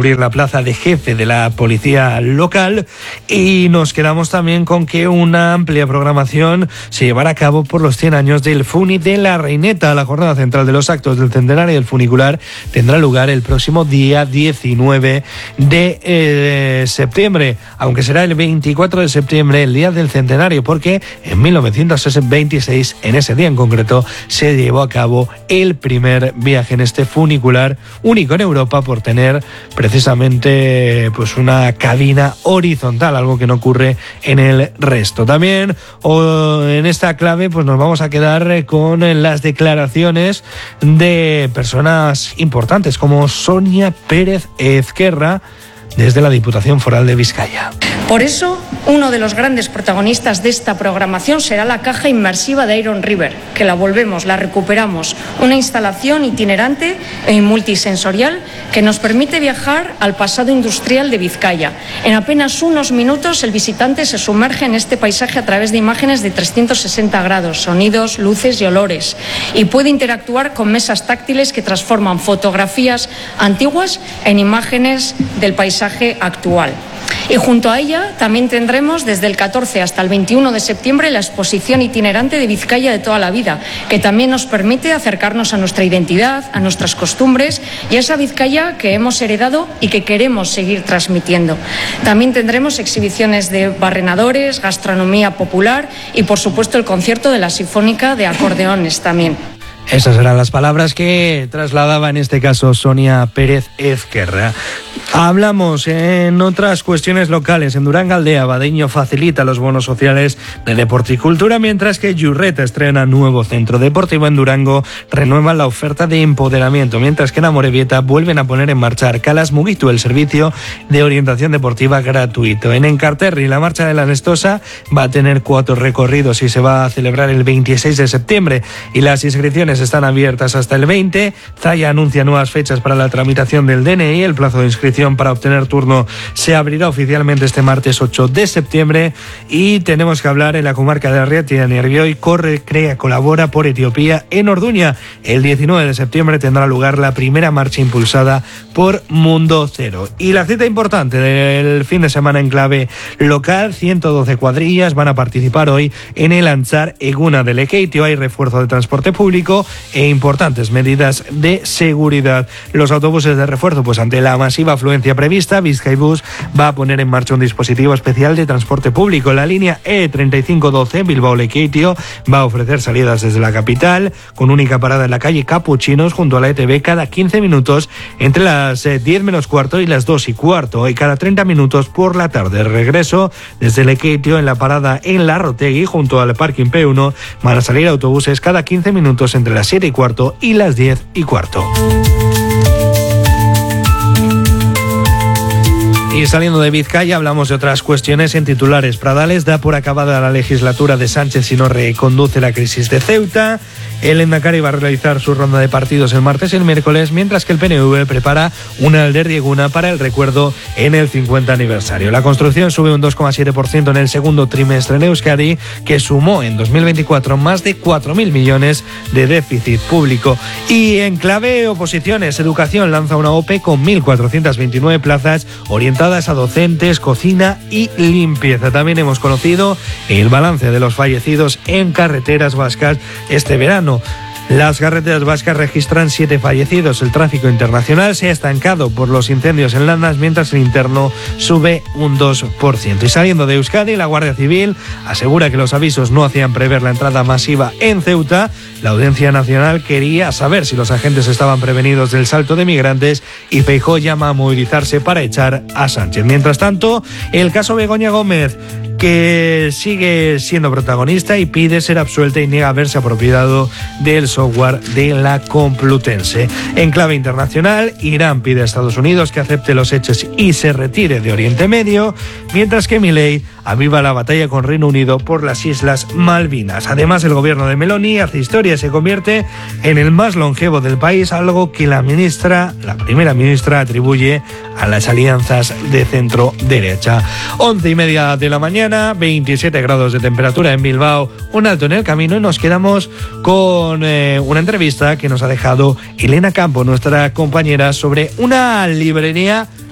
cubrir la plaza de jefe de la policía local, y nos quedamos también con que una amplia programación se llevará a cabo por los 100 años del Funi de la Reineta. La jornada central de los actos del centenario del funicular tendrá lugar el próximo día 19 de septiembre, aunque será el 24 de septiembre el día del centenario, porque en 1926, en ese día en concreto, se llevó a cabo el primer viaje en este funicular, único en Europa por tener precisamente pues una cabina horizontal, algo que no ocurre en el resto. También en esta clave pues nos vamos a quedar con las declaraciones de personas importantes como Sonia Pérez Ezquerra desde la Diputación Foral de Vizcaya. Por eso, uno de los grandes protagonistas de esta programación será la caja inmersiva de Iron River, que la volvemos, la recuperamos, una instalación itinerante e multisensorial que nos permite viajar al pasado industrial de Vizcaya. En apenas unos minutos el visitante se sumerge en este paisaje a través de imágenes de 360 grados, sonidos, luces y olores, y puede interactuar con mesas táctiles que transforman fotografías antiguas en imágenes del paisaje actual. Y junto a ella también tendremos desde el 14 hasta el 21 de septiembre la exposición itinerante de Vizcaya de toda la vida, que también nos permite acercarnos a nuestra identidad, a nuestras costumbres y a esa Vizcaya que hemos heredado y que queremos seguir transmitiendo. También tendremos exhibiciones de barrenadores, gastronomía popular y, por supuesto, el concierto de la Sinfónica de Acordeones también. Esas eran las palabras que trasladaba en este caso Sonia Pérez Ezquerra. Hablamos en otras cuestiones locales. En Durangaldea, Badeño facilita los bonos sociales de deporte y cultura, mientras que Yurreta estrena nuevo centro deportivo en Durango, renueva la oferta de empoderamiento, mientras que en Amorebieta vuelven a poner en marcha Arcalas Mugitu, el servicio de orientación deportiva gratuito. En Encarterri, la marcha de la Nestosa va a tener 4 recorridos y se va a celebrar el 26 de septiembre y las inscripciones están abiertas hasta el 20. Zaya anuncia nuevas fechas para la tramitación del DNI. El plazo de inscripción para obtener turno se abrirá oficialmente este martes 8 de septiembre. Y tenemos que hablar en la comarca de Arriatia, Nervión, corre, crea, colabora por Etiopía en Orduña. El 19 de septiembre tendrá lugar la primera marcha impulsada por Mundo Cero. Y la cita importante del fin de semana en clave local, 112 cuadrillas van a participar hoy en el Antzar Eguna del Ekeitio. Hay refuerzo de transporte público e importantes medidas de seguridad. Los autobuses de refuerzo, pues ante la masiva afluencia prevista, Bizkaibus va a poner en marcha un dispositivo especial de transporte público. La línea E3512 Bilbao-Lekeitio va a ofrecer salidas desde la capital, con única parada en la calle Capuchinos junto a la ETB cada 15 minutos entre las 10 menos cuarto y las 2 y cuarto, y cada 30 minutos por la tarde. Regreso desde Lekeitio en la parada en la Rotegui junto al parking P1 van a salir autobuses cada 15 minutos entre las 7 y cuarto y las 10 y cuarto. Y saliendo de Vizcaya hablamos de otras cuestiones en titulares. Pradales da por acabada la legislatura de Sánchez si no reconduce la crisis de Ceuta. El Endacari va a realizar su ronda de partidos el martes y el miércoles, mientras que el PNV prepara una alderdieguna para el recuerdo en el 50 aniversario. La construcción sube un 2,7% en el segundo trimestre en Euskadi, que sumó en 2024 más de 4.000 millones de déficit público. Y en clave oposiciones, Educación lanza una OPE con 1.429 plazas orientadas a docentes, cocina y limpieza. También hemos conocido el balance de los fallecidos en carreteras vascas este verano. Las carreteras vascas registran 7 fallecidos. El tráfico internacional se ha estancado por los incendios en Landas, mientras el interno sube un 2%. Y saliendo de Euskadi, la Guardia Civil asegura que los avisos no hacían prever la entrada masiva en Ceuta. La Audiencia Nacional quería saber si los agentes estaban prevenidos del salto de migrantes y Feijóo llama a movilizarse para echar a Sánchez. Mientras tanto, el caso Begoña Gómez, que sigue siendo protagonista y pide ser absuelta y niega haberse apropiado del software de la Complutense. En clave internacional, Irán pide a Estados Unidos que acepte los hechos y se retire de Oriente Medio, mientras que Milei aviva la batalla con Reino Unido por las Islas Malvinas. Además, el gobierno de Meloni hace historia y se convierte en el más longevo del país, algo que la primera ministra atribuye a las alianzas de centro derecha. 11:30 de la mañana, 27 grados de temperatura en Bilbao, un alto en el camino, y nos quedamos con una entrevista que nos ha dejado Elena Campo, nuestra compañera, sobre una librería